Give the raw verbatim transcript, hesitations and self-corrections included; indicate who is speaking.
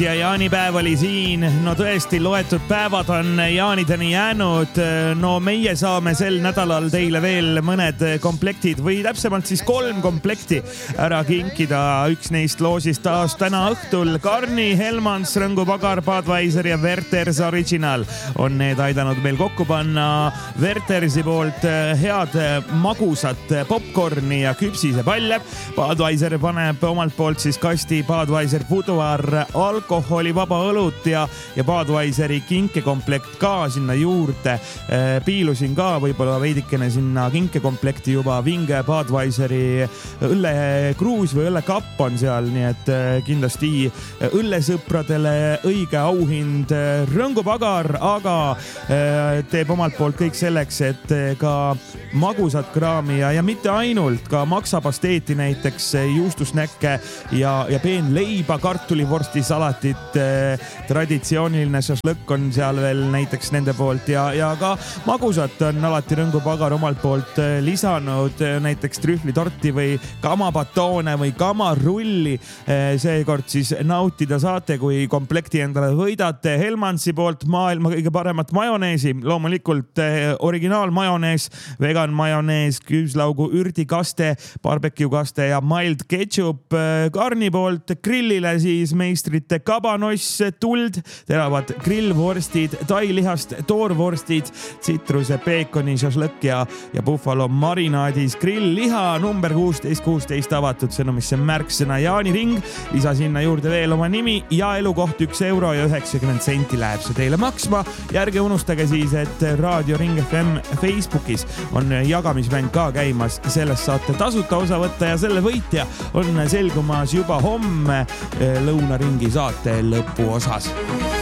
Speaker 1: ja jaanipäev oli siin. No tõesti, loetud päevad on jaanideni jäänud. No meie saame sel nädalal teile veel mõned komplektid või täpsemalt siis kolm komplekti ära kinkida. Üks neist loosist taas täna õhtul. Karni, Helmans, Rõngu Pagar, Budweiser ja Werther's Original on need aidanud meil kokku panna. Werther'si poolt head magusat popcorni ja küpsisepalle. Budweiser paneb omalt poolt siis kasti Budweiser Boudoir alkohol alkoholivaba õlut ja, ja Budweiseri kinkekomplekt ka sinna juurde. Piilusin ka võib-olla veidikene sinna kinkekomplekti juba. Vinge Budweiseri õllekruus või õllekapp on seal, nii et kindlasti õllesõpradele õige auhind. Rõngu Pagar aga teeb omalt poolt kõik selleks, et ka magusat kraami ja, ja mitte ainult, ka maksapasteeti näiteks, juustusnäkke ja, ja peenleiba, kartulivorsti salati. Traditsiooniline šašlõkk on seal veel näiteks nende poolt ja, ja ka magusat on alati Rõngu Pagar omalt poolt lisanud, näiteks trühvlitorti või kamabatoone või kamarulli. Seekord siis nautida saate, kui komplekti endale võidate. Helmansi poolt maailma kõige paremat majoneesi, loomulikult originaal majonees, vegan majonees, küüslaugu ürdikaste, barbecue kaste ja mild ketchup. Karni poolt grillile siis meistrite kabanoss, tuld, teravad grillvorstid, tailihast toorvorstid, tsitruse, peekoni, šašlõkk ja, ja buffalo marinaadis grillliha. Number kuusteist kuusteist avatud sõnumisse märksõna jaaniring. Lisa sinna juurde veel oma nimi ja elukoht üks euro ja üheksakümmend senti läheb see teile maksma. Ja ärge unustage siis, et Raadio Ring F M Facebookis on jagamismäng ka käimas. Sellest saate tasuta osa võtta ja selle võitja on selgumas juba homme lõunaringi saate lõpuosas.